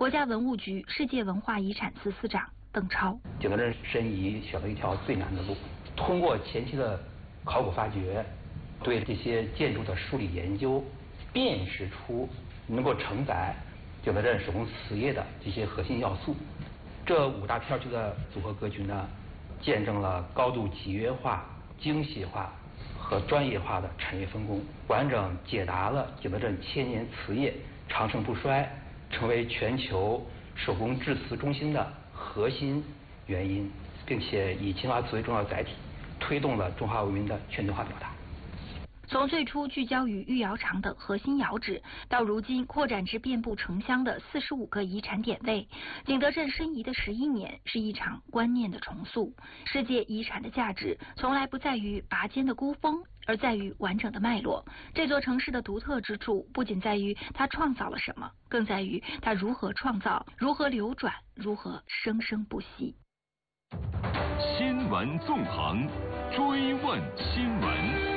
国家文物局世界文化遗产司司长邓超。 景德镇申遗选了一条最难的路，通过前期的考古发掘，对这些建筑的梳理研究，辨识出能够承载景德镇手工瓷业的这些核心要素。这5大片区的组合格局呢，见证了高度集约化、精细化和专业化的产业分工，完整解答了景德镇千年瓷业长盛不衰、成为全球手工制瓷中心的核心原因，并且以青花瓷为重要载体，推动了中华文明的全球化表达。 从最初聚焦于御窑厂等核心窑址，到如今扩展至遍布城乡的45个遗产点位，景德镇申遗的11年是一场观念的重塑。世界遗产的价值从来不在于拔尖的孤峰，而在于完整的脉络。这座城市的独特之处不仅在于它创造了什么，更在于它如何创造，如何流转，如何生生不息。 新闻纵横，追问新闻。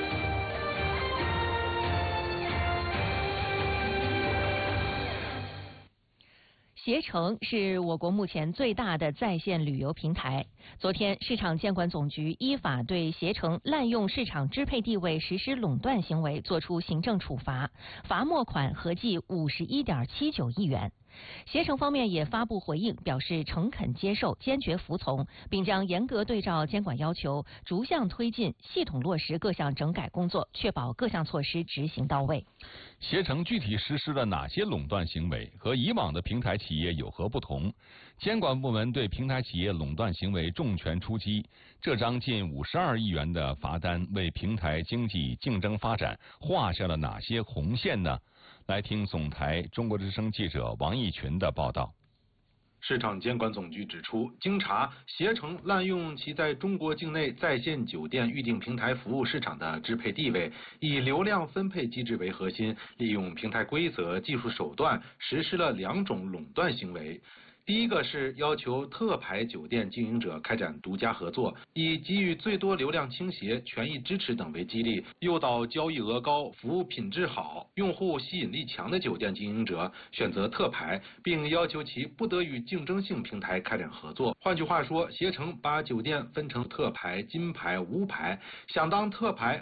携程是我国目前最大的在线旅游平台。昨天，市场监管总局依法对携程滥用市场支配地位实施垄断行为作出行政处罚，罚没款合计51.79亿元。携程方面也发布回应，表示诚恳接受，坚决服从，并将严格对照监管要求，逐项推进系统落实各项整改工作，确保各项措施执行到位。 携程具体实施了哪些垄断行为，和以往的平台企业有何不同？监管部门对平台企业垄断行为重拳出击，这张近52亿元的罚单为平台经济竞争发展画下了哪些红线呢？来听总台中国之声记者王义群的报道。 市场监管总局指出，经查，携程滥用其在中国境内在线酒店预订平台服务市场的支配地位，以流量分配机制为核心，利用平台规则、技术手段，实施了2种垄断行为。第一个是要求特牌酒店经营者开展独家合作，以给予最多流量倾斜、权益支持等为激励，诱导交易额高、服务品质好、用户吸引力强的酒店经营者选择特牌，并要求其不得与竞争性平台开展合作。换句话说，携程把酒店分成特牌、金牌、无牌，想当特牌